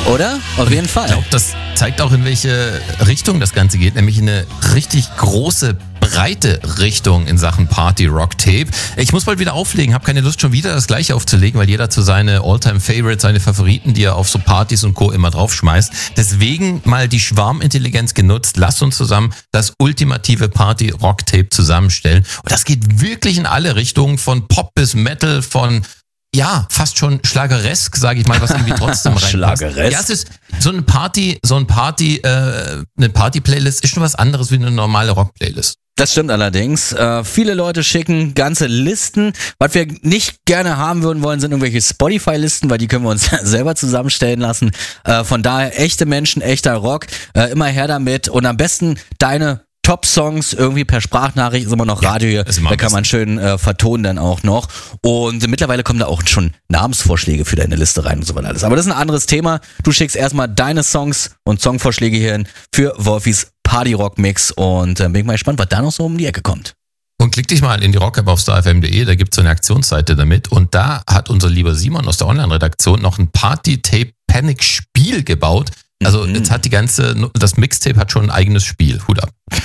Oder? Auf jeden Fall. Ich glaube, das zeigt auch, in welche Richtung das Ganze geht, nämlich in eine richtig große, breite Richtung in Sachen Party-Rock-Tape. Ich muss bald wieder auflegen, habe keine Lust, schon wieder das Gleiche aufzulegen, weil jeder zu seine All-Time-Favorites, seine Favoriten, die er auf so Partys und Co. immer draufschmeißt. Deswegen mal die Schwarmintelligenz genutzt. Lasst uns zusammen das ultimative Party-Rock-Tape zusammenstellen. Und das geht wirklich in alle Richtungen, von Pop bis Metal, von fast schon schlageresk, sage ich mal, was irgendwie trotzdem reinpasst. Schlageresk? Ja, es ist eine Party-Playlist ist schon was anderes wie eine normale Rock-Playlist. Das stimmt allerdings. Viele Leute schicken ganze Listen. Was wir nicht gerne haben wollen, sind irgendwelche Spotify-Listen, weil die können wir uns selber zusammenstellen lassen. Von daher echte Menschen, echter Rock. Immer her damit. Und am besten deine Top-Songs irgendwie per Sprachnachricht, ist immer noch Radio hier, da kann man schön vertonen dann auch noch. Und mittlerweile kommen da auch schon Namensvorschläge für deine Liste rein und so weiter alles. Aber das ist ein anderes Thema. Du schickst erstmal deine Songs und Songvorschläge hierhin für Wolfis Party-Rock-Mix und bin ich mal gespannt, was da noch so um die Ecke kommt. Und klick dich mal in die Rock-App auf starfm.de, da gibt es so eine Aktionsseite damit und da hat unser lieber Simon aus der Online-Redaktion noch ein Party-Tape-Panic-Spiel gebaut. Also jetzt hat das Mixtape hat schon ein eigenes Spiel. Hut ab.